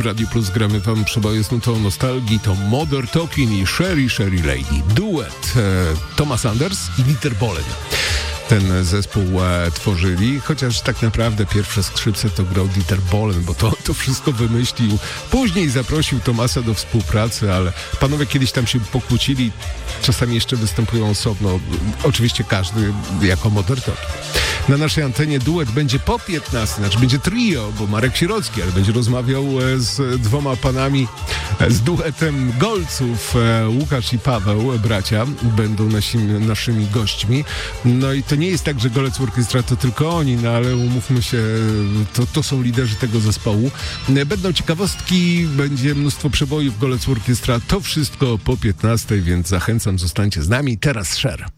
Radio Plus gramy wam przeboje z nutą nostalgii. To Modern Talking i Sherry Lady. Duet Thomas Anders i Dieter Bohlen. Ten zespół tworzyli, chociaż tak naprawdę pierwsze skrzypce to grał Dieter Bohlen, bo to wszystko wymyślił. Później zaprosił Thomasa do współpracy, ale panowie kiedyś tam się pokłócili, czasami jeszcze występują osobno. Oczywiście każdy jako Modern Talking. Na naszej antenie duet będzie po 15, znaczy będzie trio, bo Marek Sierocki, ale będzie rozmawiał z dwoma panami, z duetem Golców. Łukasz i Paweł, bracia, będą naszymi gośćmi. No i to nie jest tak, że Golec Orkiestra to tylko oni, no ale umówmy się, to są liderzy tego zespołu. Będą ciekawostki, będzie mnóstwo przebojów Golec Orkiestra. To wszystko po 15, więc zachęcam, zostańcie z nami. Teraz Cher.